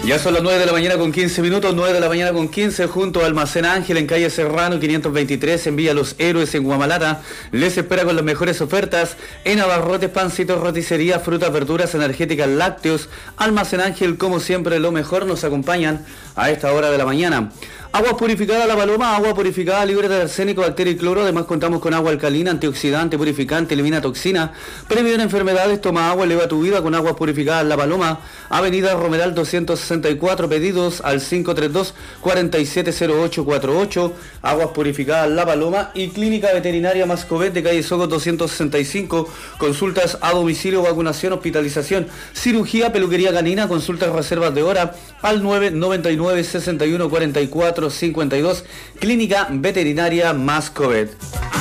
Ya son las 9 de la mañana con 15 minutos, 9 de la mañana con 15, junto a Almacén Ángel en calle Serrano 523, en Villa Los Héroes, en Guamalata. Les espera con las mejores ofertas en abarrotes, pancitos, roticería, frutas, verduras, energéticas, lácteos. Almacén Ángel, como siempre, lo mejor, nos acompañan a esta hora de la mañana. Agua purificada La Paloma, agua purificada libre de arsénico, bacteria y cloro. Además contamos con agua alcalina, antioxidante, purificante, elimina toxina, previene enfermedades. Toma agua, eleva tu vida con aguas purificadas La Paloma. Avenida Romeral 264, pedidos al 532-470848. Aguas purificadas La Paloma. Y Clínica Veterinaria Mascovet de calle Soco 265. Consultas a domicilio, vacunación, hospitalización, cirugía, peluquería canina, consultas, reservas de hora al 999-6144-52. Clínica Veterinaria Mascovet.